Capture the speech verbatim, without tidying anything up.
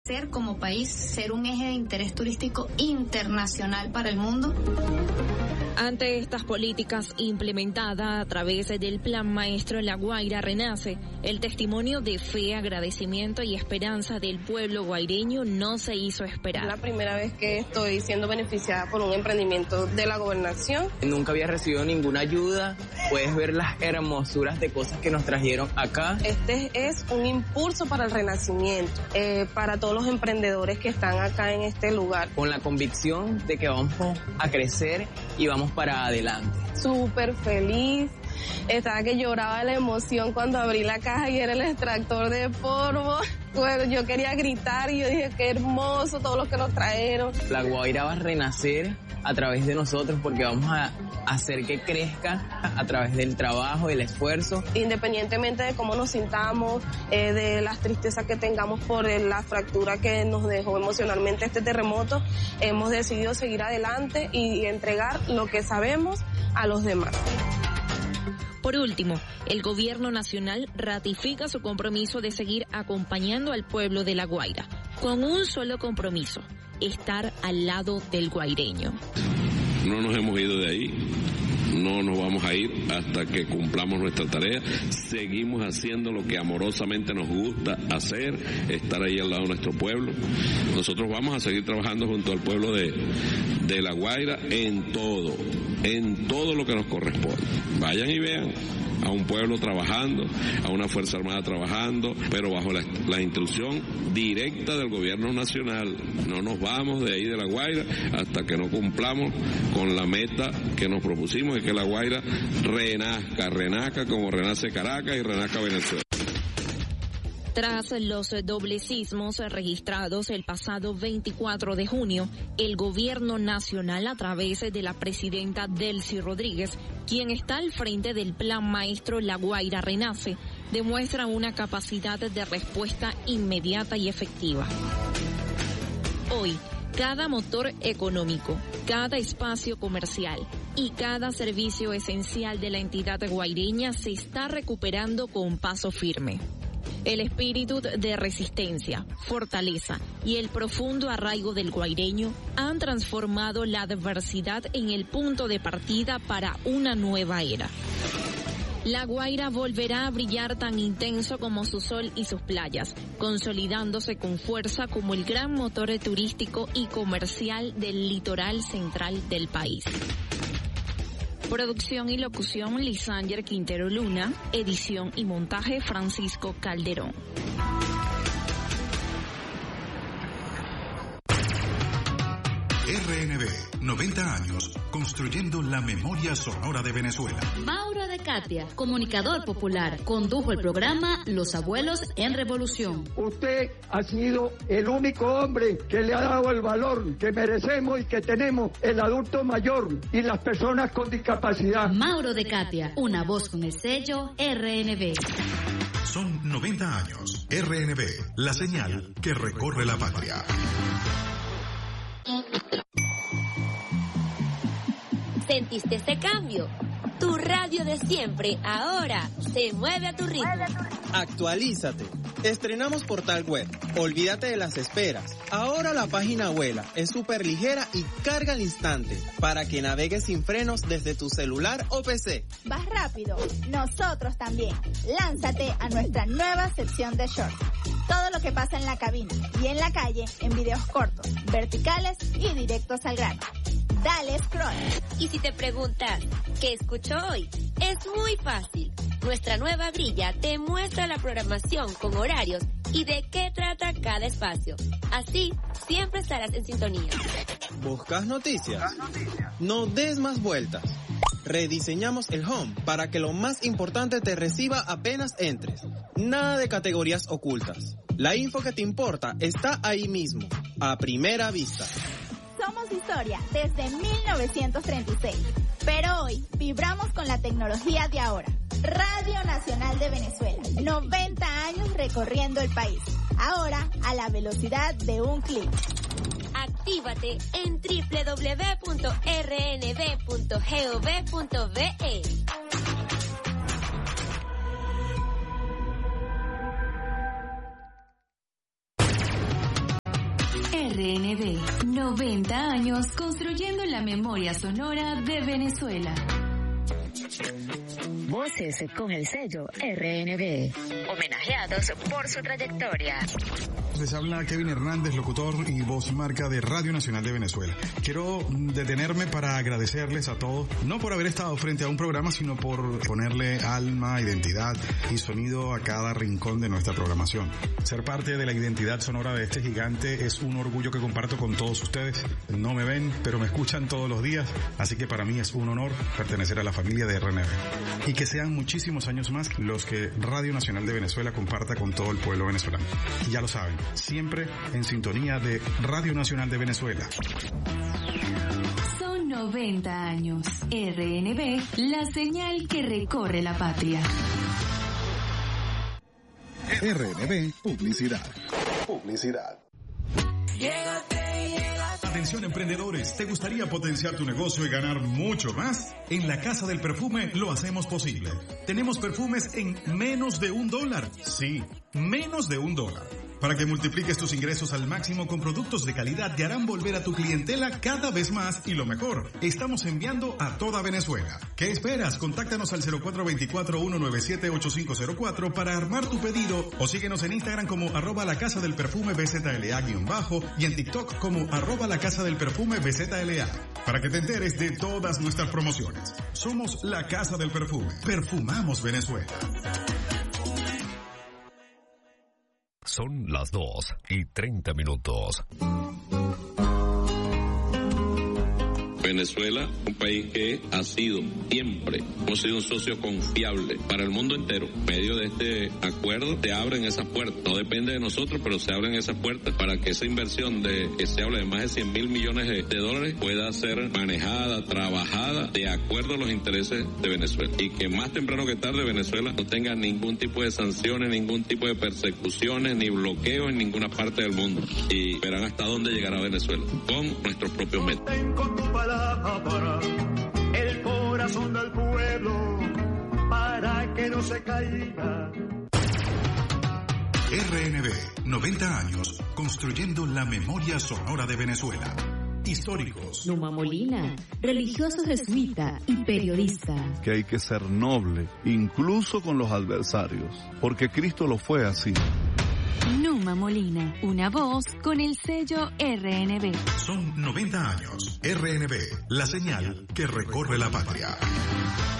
Ser como país, ser un eje de interés turístico internacional para el mundo. Ante estas políticas implementadas a través del Plan Maestro La Guaira Renace, el testimonio de fe, agradecimiento y esperanza del pueblo guaireño no se hizo esperar. Es la primera vez que estoy siendo beneficiada por un emprendimiento de la gobernación. Nunca había recibido ninguna ayuda. Puedes ver las hermosuras de cosas que nos trajeron acá. Este es un impulso para el renacimiento, eh, para todos los emprendedores que están acá en este lugar. Con la convicción de que vamos a crecer y vamos para adelante. Súper feliz. Estaba que lloraba de la emoción cuando abrí la caja y era el extractor de polvo. Bueno, yo quería gritar y yo dije, qué hermoso todo lo que nos trajeron. La Guaira va a renacer a través de nosotros porque vamos a hacer que crezca a través del trabajo, del esfuerzo. Independientemente de cómo nos sintamos, eh, de las tristezas que tengamos por la fractura que nos dejó emocionalmente este terremoto, hemos decidido seguir adelante y entregar lo que sabemos a los demás. Por último, el gobierno nacional ratifica su compromiso de seguir acompañando al pueblo de La Guaira, con un solo compromiso: estar al lado del guaireño. No nos hemos ido de ahí, no nos vamos a ir hasta que cumplamos nuestra tarea. Seguimos haciendo lo que amorosamente nos gusta hacer, estar ahí al lado de nuestro pueblo. Nosotros vamos a seguir trabajando junto al pueblo de, de La Guaira en todo, en todo lo que nos corresponde. Vayan y vean a un pueblo trabajando, a una Fuerza Armada trabajando, pero bajo la, la instrucción directa del gobierno nacional. No nos vamos de ahí de La Guaira hasta que no cumplamos con la meta que nos propusimos, y que La Guaira renazca, renazca como renace Caracas y renazca Venezuela. Tras los dobles sismos registrados el pasado veinticuatro de junio, el gobierno nacional, a través de la presidenta Delcy Rodríguez, quien está al frente del Plan Maestro La Guaira Renace, demuestra una capacidad de respuesta inmediata y efectiva. Hoy, cada motor económico, cada espacio comercial y cada servicio esencial de la entidad guaireña se está recuperando con paso firme. El espíritu de resistencia, fortaleza y el profundo arraigo del guaireño han transformado la adversidad en el punto de partida para una nueva era. La Guaira volverá a brillar tan intenso como su sol y sus playas, consolidándose con fuerza como el gran motor turístico y comercial del litoral central del país. Producción y locución, Lisanger Quintero Luna. Edición y montaje, Francisco Calderón. R N B, noventa años, construyendo la memoria sonora de Venezuela. Mauro de Katia, comunicador popular, condujo el programa Los Abuelos en Revolución. Usted ha sido el único hombre que le ha dado el valor que merecemos y que tenemos el adulto mayor y las personas con discapacidad. Mauro de Katia, una voz con el sello R N B. Son noventa años. R N B, la señal que recorre la patria. ¿Sentiste ese cambio? Tu radio de siempre ahora se mueve a tu ritmo. Actualízate. Estrenamos portal web. Olvídate de las esperas. Ahora la página vuela, es súper ligera y carga al instante para que navegues sin frenos desde tu celular o P C. ¿Vas rápido? Nosotros también. Lánzate a nuestra nueva sección de shorts. Todo lo que pasa en la cabina y en la calle en videos cortos, verticales y directos al grano. Dale scroll. Y si te preguntas, ¿qué escucho hoy? Es muy fácil. Nuestra nueva grilla te muestra la programación con horarios y de qué trata cada espacio. Así, siempre estarás en sintonía. ¿Buscas noticias? No des más vueltas. Rediseñamos el home para que lo más importante te reciba apenas entres. Nada de categorías ocultas. La info que te importa está ahí mismo, a primera vista. Somos historia desde mil novecientos treinta y seis, pero hoy vibramos con la tecnología de ahora. Radio Nacional de Venezuela, noventa años recorriendo el país, ahora a la velocidad de un clic. Actívate en doble u doble u doble u punto r n b punto gov punto ve. R N B, noventa años construyendo la memoria sonora de Venezuela. Voces con el sello R N B, homenajeados por su trayectoria. Les habla Kevin Hernández, locutor y voz marca de Radio Nacional de Venezuela. Quiero detenerme para agradecerles a todos, no por haber estado frente a un programa, sino por ponerle alma, identidad y sonido a cada rincón de nuestra programación. Ser parte de la identidad sonora de este gigante es un orgullo que comparto con todos ustedes. No me ven, pero me escuchan todos los días, así que para mí es un honor pertenecer a la familia de R N B. Y que sean muchísimos años más los que Radio Nacional de Venezuela comparta con todo el pueblo venezolano. Y ya lo saben, siempre en sintonía de Radio Nacional de Venezuela. Son noventa años. R N B, la señal que recorre la patria. R N B Publicidad. Publicidad. Atención emprendedores, ¿te gustaría potenciar tu negocio y ganar mucho más? En la Casa del Perfume lo hacemos posible. Tenemos perfumes en menos de un dólar. Sí, menos de un dólar. Para que multipliques tus ingresos al máximo con productos de calidad que harán volver a tu clientela cada vez más y lo mejor, estamos enviando a toda Venezuela. ¿Qué esperas? Contáctanos al cero cuatro dos cuatro, uno nueve siete, ocho cinco cero cuatro para armar tu pedido o síguenos en Instagram como arroba la casa del perfume B Z L A guión bajo y en TikTok como arroba la casa del perfume B Z L A para que te enteres de todas nuestras promociones. Somos la Casa del Perfume. Perfumamos Venezuela. Son las dos y treinta minutos. Venezuela, un país que ha sido siempre, hemos sido un socio confiable para el mundo entero. En medio de este acuerdo se abren esas puertas. No depende de nosotros, pero se abren esas puertas para que esa inversión de que se habla de más de cien mil millones de, de dólares pueda ser manejada, trabajada de acuerdo a los intereses de Venezuela. Y que más temprano que tarde Venezuela no tenga ningún tipo de sanciones, ningún tipo de persecuciones, ni bloqueos en ninguna parte del mundo. Y verán hasta dónde llegará Venezuela con nuestros propios métodos. Para el corazón del pueblo, para que no se caiga. R N B, noventa años, construyendo la memoria sonora de Venezuela. Históricos. Numa Molina, religioso jesuita y periodista. Que hay que ser noble, incluso con los adversarios, porque Cristo lo fue así. Numa Molina, una voz con el sello R N B. Son noventa años. R N B, la señal que recorre la patria.